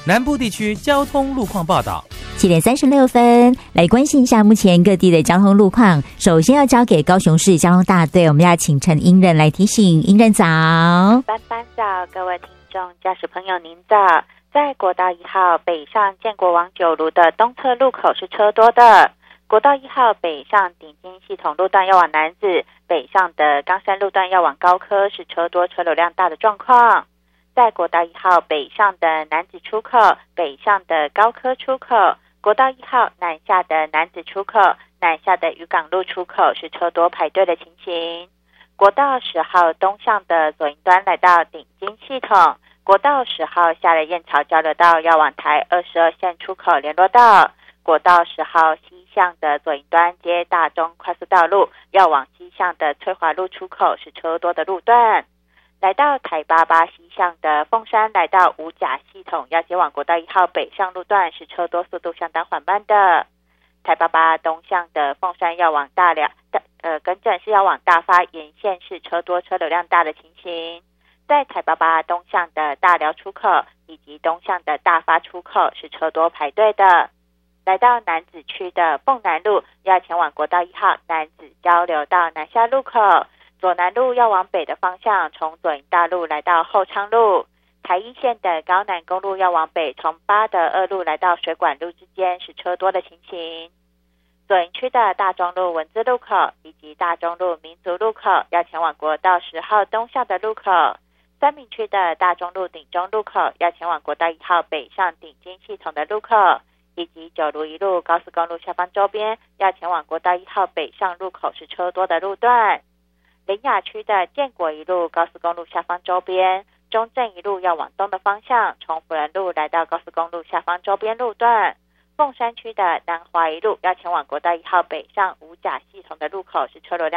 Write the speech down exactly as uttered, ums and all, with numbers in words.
南部地区交通路况报道。 七点三十六分，来关心一下目前各地的交通路况。首先要交给高雄市交通大队，我们要请陈英任来提醒。英任早。 班班早，各位听众驾驶朋友您早。在国道一号北上建国往九如的东侧路口是车多的，国道一号北上顶金系统路段要往南子，北上的冈山路段要往高科是车多车流量大的状况。在国道一号北上的南子出口，北上的高科出口，国道一号南下的南子出口，南下的渔港路出口是车多排队的情形。国道十号东向的左营端来到顶金系统，国道十号下了燕巢交流道要往台二十二线出口联络道，国道十号西向的左营端接大中快速道路要往西向的翠华路出口是车多的路段。来到台八八西向的凤山来到五甲系统要前往国道一号北上路段是车多速度相当缓慢的。台八八东向的凤山要往大寮呃，更正是要往大发沿线是车多车流量大的情形。在台八八东向的大寮出口以及东向的大发出口是车多排队的。来到楠梓区的凤南路要前往国道一号楠梓交流道南下路口，左南路要往北的方向从左营大路来到后昌路，台一线的高南公路要往北从八德二路来到水管路之间是车多的情形。左营区的大中路文字路口以及大中路民族路口要前往国道十号东向的路口，三民区的大中路顶中路口要前往国道一号北上顶金系统的路口，以及九如一路高速公路下方周边要前往国道一号北上路口是车多的路段。苓雅区的建国一路高速公路下方周边，中正一路要往东的方向从辅仁路来到高速公路下方周边路段。凤山区的南华一路要前往国道一号北上五甲系统的路口是车流量